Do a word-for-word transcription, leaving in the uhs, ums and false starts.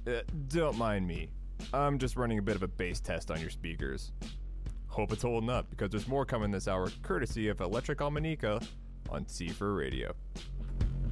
Uh, don't mind me. I'm just running a bit of a bass test on your speakers. Hope it's holding up, because there's more coming this hour, courtesy of Electric Almanica on C four Radio.